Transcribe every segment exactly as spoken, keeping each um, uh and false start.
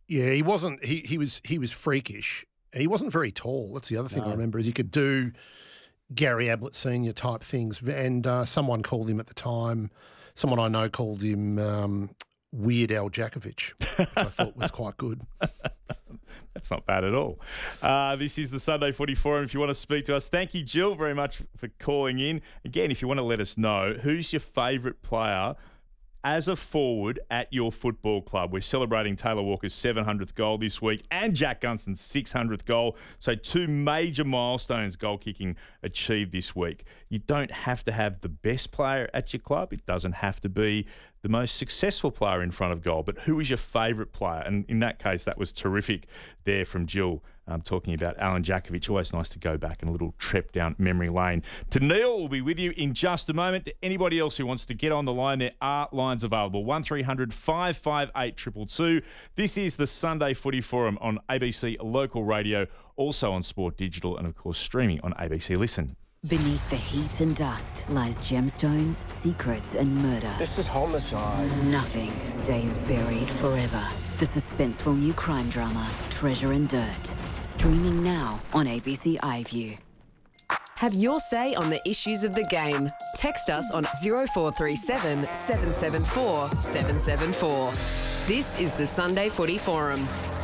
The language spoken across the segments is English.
Yeah, he wasn't. He he was he was freakish. He wasn't very tall. That's the other thing No. I remember is he could do Gary Ablett Senior type things. And uh, someone called him at the time. Someone I know called him um, Weird Al Jakovic, which I thought was quite good. That's not bad at all. Uh, this is the Sunday Footy Forum. If you want to speak to us, thank you, Jill, very much for calling in. Again, if you want to let us know, who's your favourite player as a forward at your football club? We're celebrating Taylor Walker's seven hundredth goal this week and Jack Gunston's six hundredth goal. So two major milestones goal kicking achieved this week. You don't have to have the best player at your club. It doesn't have to be the most successful player in front of goal. But who is your favourite player? And in that case, that was terrific there from Jill, um, talking about Alan Jakovic. Always nice to go back and a little trip down memory lane. To Neil will be with you in just a moment. To anybody else who wants to get on the line, there are lines available. one three hundred five five eight two two two. This is the Sunday Footy Forum on A B C Local Radio, also on Sport Digital, and of course streaming on A B C Listen. Beneath the heat and dust lies gemstones, secrets and murder. This is homicide. Nothing stays buried forever. The suspenseful new crime drama, Treasure and Dirt. Streaming now on A B C iView. Have your say on the issues of the game. Text us on oh four three seven, seven seven four, seven seven four. This is the Sunday Footy Forum.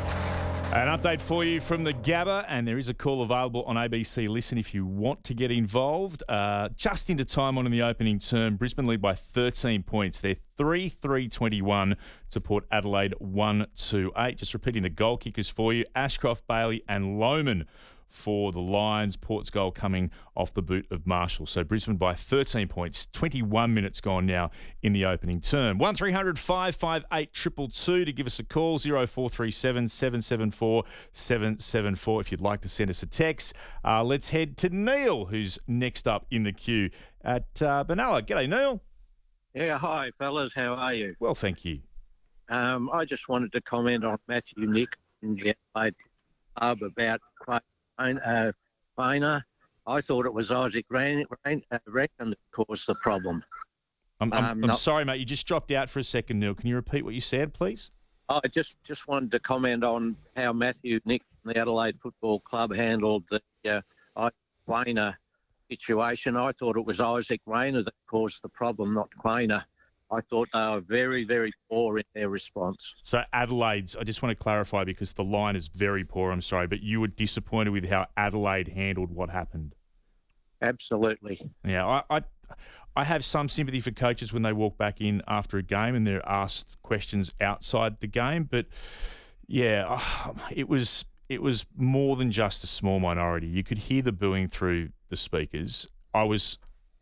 An update for you from the Gabba, and there is a call available on A B C Listen if you want to get involved. Uh, just into time on in the opening term, Brisbane lead by thirteen points. They're three three twenty-one to Port Adelaide one two eight. Just repeating the goal kickers for you, Ashcroft, Bailey and Lohman for the Lions. Port's goal coming off the boot of Marshall. So Brisbane by thirteen points, twenty-one minutes gone now in the opening term. one three hundred five five eight two two two to give us a call, oh four three seven, seven seven four, seven seven four if you'd like to send us a text. Uh, let's head to Neil, who's next up in the queue at uh, Benalla. G'day, Neil. Yeah, hi, fellas. How are you? Well, thank you. Um, I just wanted to comment on Matthew Nick in the Adelaide Club about uh, Quainer. I thought it was Isaac Rain, Rain, uh, Reckon that caused the problem. I'm, I'm, Um, I'm not- sorry, mate. You just dropped out for a second, Neil. Can you repeat what you said, please? I just, just wanted to comment on how Matthew Nick from the Adelaide Football Club handled the uh, Isaac Quainer situation. I thought it was Isaac Rayner that caused the problem, not Quainer. I thought they were very, very poor in their response. So Adelaide's, I just want to clarify because the line is very poor, I'm sorry, but you were disappointed with how Adelaide handled what happened. Absolutely. Yeah, I, I I have some sympathy for coaches when they walk back in after a game and they're asked questions outside the game, but yeah, it was it was more than just a small minority. You could hear the booing through the speakers. I was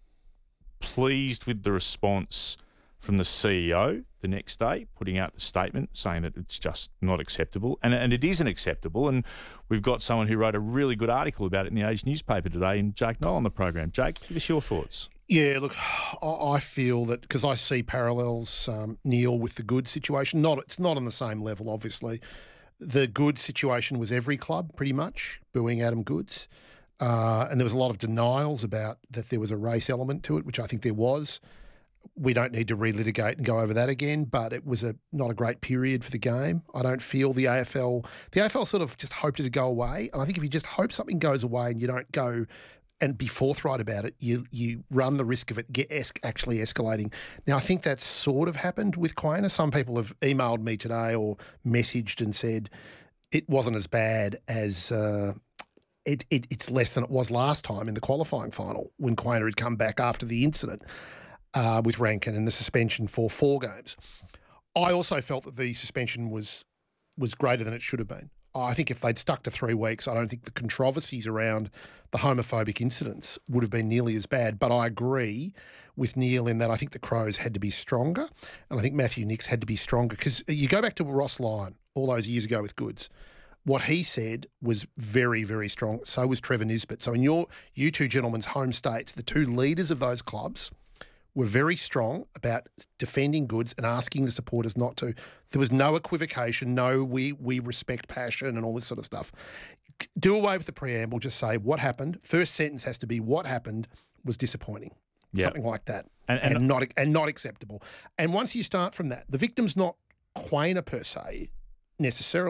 pleased with the response from the C E O the next day, putting out the statement saying that it's just not acceptable. And, and it isn't acceptable. And we've got someone who wrote a really good article about it in the Age newspaper today, and Jake Knoll on the program. Jake, give us your thoughts. Yeah, look, I I feel that because I see parallels, um, Neil, with the Good situation. Not It's not on the same level, obviously. The Good situation was every club pretty much booing Adam Goods. Uh, and there was a lot of denials about that there was a race element to it, which I think there was. We don't need to relitigate and go over that again, but it was a not a great period for the game. I don't feel the A F L, the A F L sort of just hoped it to go away. And I think if you just hope something goes away and you don't go and be forthright about it, you you run the risk of it get es- actually escalating. Now, I think that's sort of happened with Quainer. Some people have emailed me today or messaged and said it wasn't as bad as uh, it, it. It's less than it was last time in the qualifying final when Quainer had come back after the incident uh, with Rankin and the suspension for four games. I also felt that the suspension was was greater than it should have been. I think if they'd stuck to three weeks, I don't think the controversies around the homophobic incidents would have been nearly as bad. But I agree with Neil in that I think the Crows had to be stronger, and I think Matthew Nicks had to be stronger. Because you go back to Ross Lyon all those years ago with Goods, what he said was very, very strong. So was Trevor Nisbet. So in your you two gentlemen's home states, the two leaders of those clubs were very strong about defending Goods and asking the supporters not to. There was no equivocation, no we we respect passion and all this sort of stuff. Do away with the preamble, just say what happened. First sentence has to be what happened was disappointing. Yep. Something like that. And, And, and, not and not acceptable. And once you start from that, the victim's not Quainer per se necessarily.